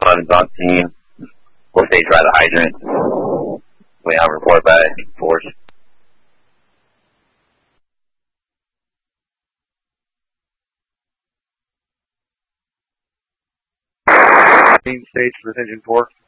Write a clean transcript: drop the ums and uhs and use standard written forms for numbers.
911's on scene. 4 stage by the hydrant. We have a report by force. Stage for Engine 4.